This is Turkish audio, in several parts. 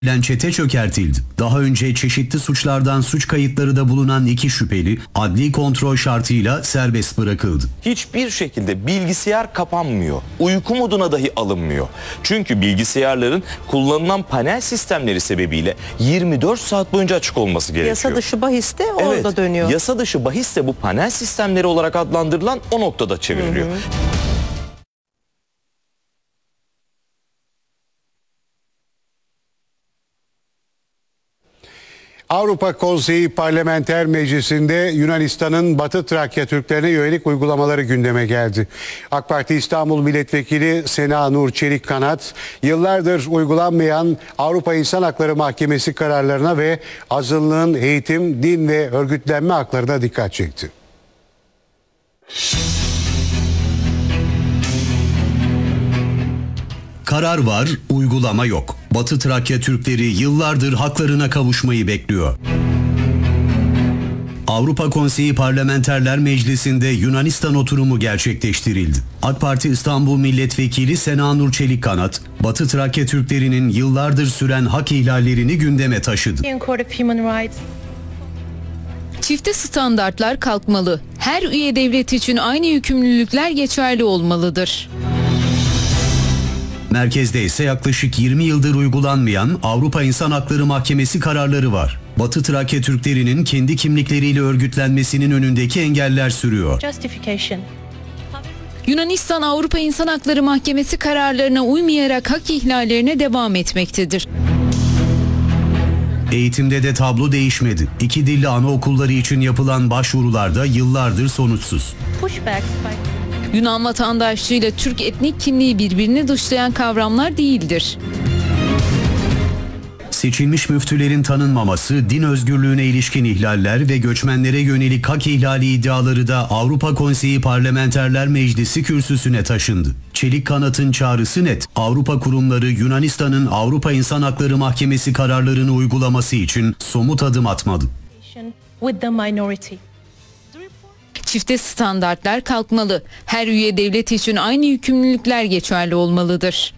Çete çökertildi. Daha önce çeşitli suçlardan suç kayıtları da bulunan 2 şüpheli adli kontrol şartıyla serbest bırakıldı. Hiçbir şekilde bilgisayar kapanmıyor. Uyku moduna dahi alınmıyor. Çünkü bilgisayarların kullanılan panel sistemleri sebebiyle 24 saat boyunca açık olması gerekiyor. Yasa dışı bahis de orada dönüyor. Yasa dışı bahis de bu panel sistemleri olarak adlandırılan o noktada çevriliyor. Avrupa Konseyi Parlamenter Meclisi'nde Yunanistan'ın Batı Trakya Türklerine yönelik uygulamaları gündeme geldi. AK Parti İstanbul Milletvekili Sena Nur Çelikkanat, yıllardır uygulanmayan Avrupa İnsan Hakları Mahkemesi kararlarına ve azınlığın eğitim, din ve örgütlenme haklarına dikkat çekti. Karar var, uygulama yok. Batı Trakya Türkleri yıllardır haklarına kavuşmayı bekliyor. Avrupa Konseyi Parlamenterler Meclisi'nde Yunanistan oturumu gerçekleştirildi. AK Parti İstanbul Milletvekili Sena Nur Çelikkanat, Batı Trakya Türklerinin yıllardır süren hak ihlallerini gündeme taşıdı. Çifte standartlar kalkmalı. Her üye devlet için aynı yükümlülükler geçerli olmalıdır. Merkezde ise yaklaşık 20 yıldır uygulanmayan Avrupa İnsan Hakları Mahkemesi kararları var. Batı Trakya Türklerinin kendi kimlikleriyle örgütlenmesinin önündeki engeller sürüyor. Yunanistan Avrupa İnsan Hakları Mahkemesi kararlarına uymayarak hak ihlallerine devam etmektedir. Eğitimde de tablo değişmedi. 2 dilli anaokulları için yapılan başvurularda yıllardır sonuçsuz. Yunan vatandaşlığıyla Türk etnik kimliği birbirini dışlayan kavramlar değildir. Seçilmiş müftülerin tanınmaması, din özgürlüğüne ilişkin ihlaller ve göçmenlere yönelik hak ihlali iddiaları da Avrupa Konseyi Parlamenterler Meclisi kürsüsüne taşındı. Çelikkanat'ın çağrısı net. Avrupa kurumları Yunanistan'ın Avrupa İnsan Hakları Mahkemesi kararlarını uygulaması için somut adım atmadı. Çifte standartlar kalkmalı. Her üye devlet için aynı yükümlülükler geçerli olmalıdır.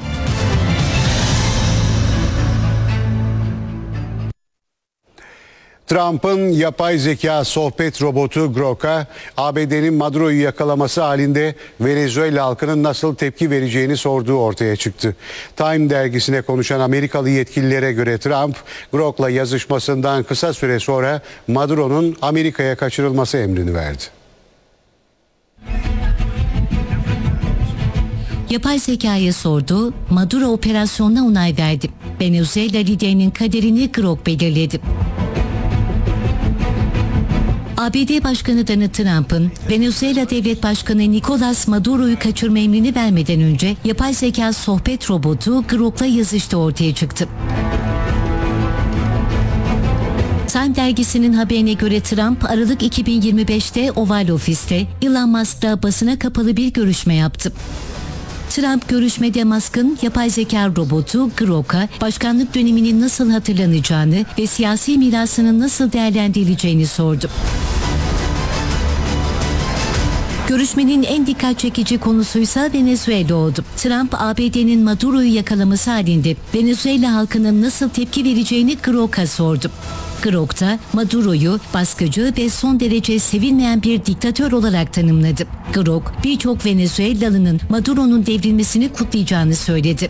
Trump'ın yapay zeka sohbet robotu Grok'a ABD'nin Maduro'yu yakalaması halinde Venezuela halkının nasıl tepki vereceğini sorduğu ortaya çıktı. Time dergisine konuşan Amerikalı yetkililere göre Trump, Grok'la yazışmasından kısa süre sonra Maduro'nun Amerika'ya kaçırılması emrini verdi. Yapay zekaya sordu, Maduro operasyonuna onay verdi. Venezuela liderinin kaderini Grok belirledi. ABD Başkanı Donald Trump'ın Venezuela Devlet Başkanı Nicolas Maduro'yu kaçırma emrini vermeden önce yapay zeka sohbet robotu Grok'la yazıştığı ortaya çıktı. Time dergisinin haberine göre Trump Aralık 2025'te Oval Ofis'te Elon Musk'la basına kapalı bir görüşme yaptı. Trump görüşmede Musk'ın yapay zeka robotu Grok'a başkanlık döneminin nasıl hatırlanacağını ve siyasi mirasının nasıl değerlendirileceğini sordu. Görüşmenin en dikkat çekici konusuysa Venezuela oldu. Trump, ABD'nin Maduro'yu yakalaması halinde Venezuela halkının nasıl tepki vereceğini Grok'a sordu. Grok da Maduro'yu baskıcı ve son derece sevilmeyen bir diktatör olarak tanımladı. Grok, birçok Venezuelalı'nın Maduro'nun devrilmesini kutlayacağını söyledi.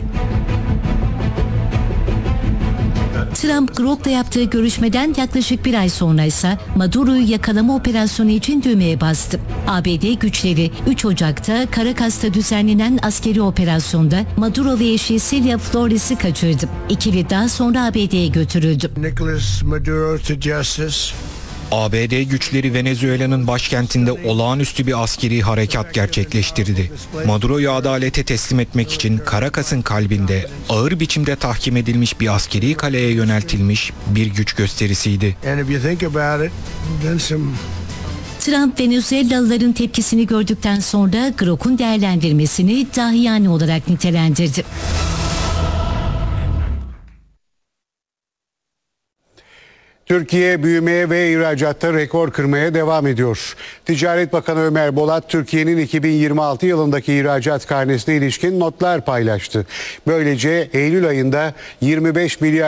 Trump, Grok'la yaptığı görüşmeden yaklaşık bir ay sonra ise Maduro'yu yakalama operasyonu için düğmeye bastı. ABD güçleri 3 Ocak'ta Caracas'ta düzenlenen askeri operasyonda Maduro ve eşi Silvia Flores'i kaçırdı. İkili daha sonra ABD'ye götürüldü. Nicolas Maduro to justice. ABD güçleri Venezuela'nın başkentinde olağanüstü bir askeri harekat gerçekleştirdi. Maduro'yu adalete teslim etmek için Caracas'ın kalbinde ağır biçimde tahkim edilmiş bir askeri kaleye yöneltilmiş bir güç gösterisiydi. Trump, Venezuelalıların tepkisini gördükten sonra Grok'un değerlendirmesini dahiyane olarak nitelendirdi. Türkiye büyümeye ve ihracatta rekor kırmaya devam ediyor. Ticaret Bakanı Ömer Bolat, Türkiye'nin 2026 yılındaki ihracat karnesine ilişkin notlar paylaştı. Böylece Eylül ayında 25 milyar